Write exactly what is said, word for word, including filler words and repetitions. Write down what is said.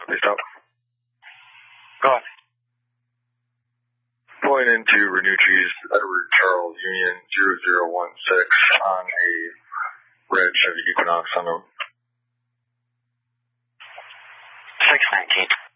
Please stop. Go on. Pulling into Renucci's Edward Charles Union zero zero one six on a red Chevy Equinox on the six nineteen.